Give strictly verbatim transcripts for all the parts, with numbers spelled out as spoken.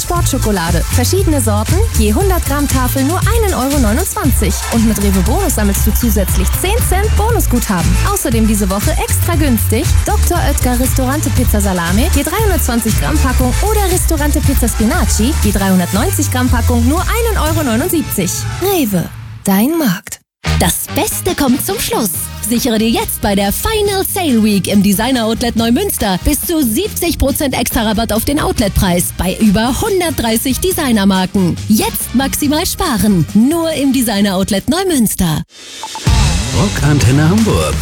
Sportschokolade. Verschiedene Sorten, je hundert Gramm Tafel nur ein Euro neunundzwanzig. Und mit Rewe Bonus sammelst du zusätzlich zehn Cent Bonusguthaben. Außerdem diese Woche extra günstig Doktor Oetker Ristorante Pizza Salame, je dreihundertzwanzig Gramm Packung oder Ristorante Pizza Spinaci, je dreihundertneunzig Gramm Packung nur ein Euro neunundsiebzig. Rewe, dein Markt. Das Beste kommt zum Schluss. Sichere dir jetzt bei der Final Sale Week im Designer Outlet Neumünster bis zu siebzig Prozent extra Rabatt auf den Outletpreis bei über hundertdreißig Designermarken. Jetzt maximal sparen, nur im Designer Outlet Neumünster. Rockantenne Hamburg.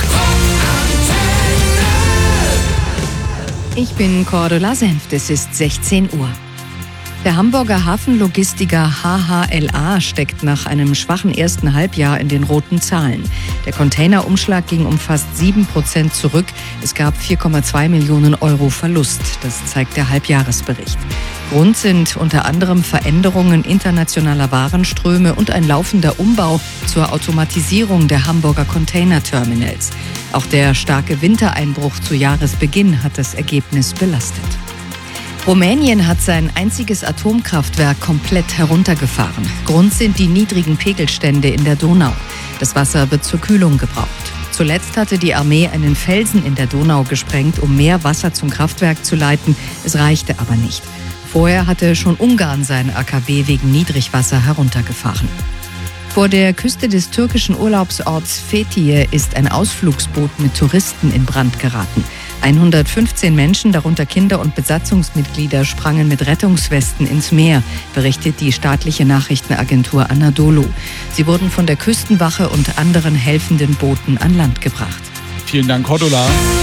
Ich bin Cordula Senft, es ist sechzehn Uhr. Der Hamburger Hafenlogistiker H H L A steckt nach einem schwachen ersten Halbjahr in den roten Zahlen. Der Containerumschlag ging um fast sieben Prozent zurück. Es gab vier Komma zwei Millionen Euro Verlust. Das zeigt der Halbjahresbericht. Grund sind unter anderem Veränderungen internationaler Warenströme und ein laufender Umbau zur Automatisierung der Hamburger Containerterminals. Auch der starke Wintereinbruch zu Jahresbeginn hat das Ergebnis belastet. Rumänien hat sein einziges Atomkraftwerk komplett heruntergefahren. Grund sind die niedrigen Pegelstände in der Donau. Das Wasser wird zur Kühlung gebraucht. Zuletzt hatte die Armee einen Felsen in der Donau gesprengt, um mehr Wasser zum Kraftwerk zu leiten. Es reichte aber nicht. Vorher hatte schon Ungarn sein A K W wegen Niedrigwasser heruntergefahren. Vor der Küste des türkischen Urlaubsorts Fethiye ist ein Ausflugsboot mit Touristen in Brand geraten. hundertfünfzehn Menschen, darunter Kinder und Besatzungsmitglieder, sprangen mit Rettungswesten ins Meer, berichtet die staatliche Nachrichtenagentur Anadolu. Sie wurden von der Küstenwache und anderen helfenden Booten an Land gebracht. Vielen Dank, Cordula.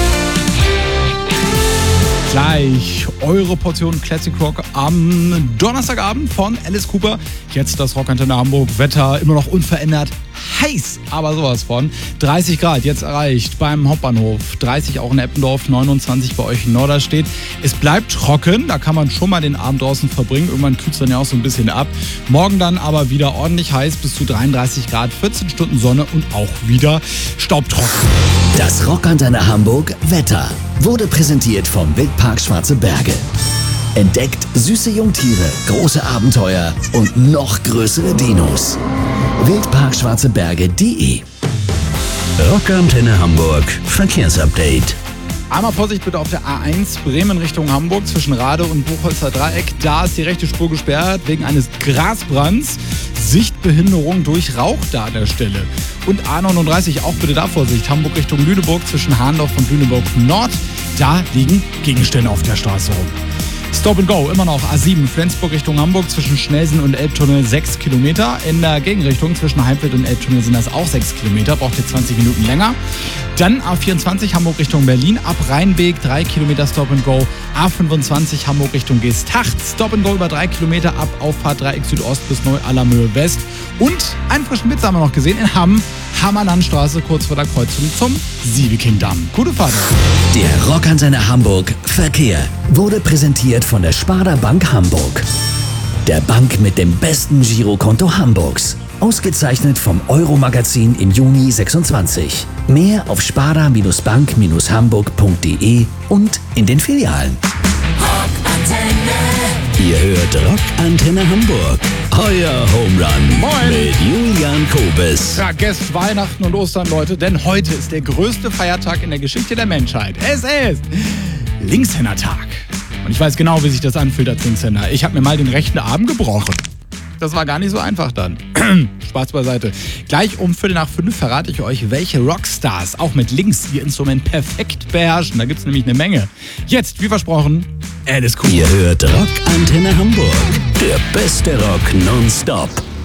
Gleich eure Portion Classic Rock am Donnerstagabend von Alice Cooper. Jetzt das Rockantenne Hamburg. Wetter immer noch unverändert. Heiß, aber sowas von. dreißig Grad jetzt erreicht beim Hauptbahnhof. dreißig auch in Eppendorf, neunundzwanzig bei euch in Norderstedt. Es bleibt trocken, da kann man schon mal den Abend draußen verbringen. Irgendwann kühlt es dann ja auch so ein bisschen ab. Morgen dann aber wieder ordentlich heiß, bis zu dreiunddreißig Grad, vierzehn Stunden Sonne und auch wieder staubtrocken. Das Rockantenne Hamburg Wetter wurde präsentiert vom Wildpark Schwarze Berge. Entdeckt süße Jungtiere, große Abenteuer und noch größere Dinos. wildpark schwarze berge punkt de. Rockantenne Hamburg Verkehrsupdate. Einmal Vorsicht bitte auf der A eins Bremen Richtung Hamburg zwischen Rade und Buchholzer Dreieck. Da ist die rechte Spur gesperrt wegen eines Grasbrands. Sichtbehinderung durch Rauch da an der Stelle. Und A neununddreißig, auch bitte da Vorsicht. Hamburg Richtung Lüneburg zwischen Hahndorf und Lüneburg Nord. Da liegen Gegenstände auf der Straße rum. Stop and Go, immer noch A sieben, Flensburg Richtung Hamburg zwischen Schnelsen und Elbtunnel sechs Kilometer. In der Gegenrichtung zwischen Heimfeld und Elbtunnel sind das auch sechs Kilometer, braucht ihr zwanzig Minuten länger. Dann A vierundzwanzig Hamburg Richtung Berlin, ab Rheinbeek drei Kilometer Stop and Go. A fünfundzwanzig Hamburg Richtung Geesthacht, Stop and Go über drei Kilometer ab Auffahrt Dreieck Südost bis Neu-Allermöhe West. Und einen frischen Witz haben wir noch gesehen in Hamm, Hammerlandstraße kurz vor der Kreuzung zum Sieveking-Damm. Gute Fahrt. Der Rockantenne Hamburg Verkehr wurde präsentiert von der Sparda Bank Hamburg. Der Bank mit dem besten Girokonto Hamburgs. Ausgezeichnet vom Euro-Magazin im Juni sechsundzwanzig. Mehr auf sparda bank hamburg punkt de und in den Filialen. Rockantenne. Ihr hört Rockantenne Hamburg. Euer Home Run. Moin. Mit Julian Kobes. Ja, Gäst Weihnachten und Ostern, Leute, denn heute ist der größte Feiertag in der Geschichte der Menschheit. Es ist Linkshändertag. Und ich weiß genau, wie sich das anfühlt als Linkshänder. Ich habe mir mal den rechten Arm gebrochen. Das war gar nicht so einfach dann. Spaß beiseite. Gleich um Viertel nach fünf verrate ich euch, welche Rockstars auch mit links ihr Instrument perfekt beherrschen. Da gibt es nämlich eine Menge. Jetzt, wie versprochen, Alice Cooper. Ihr hört Rockantenne Hamburg. Der beste Rock nonstop.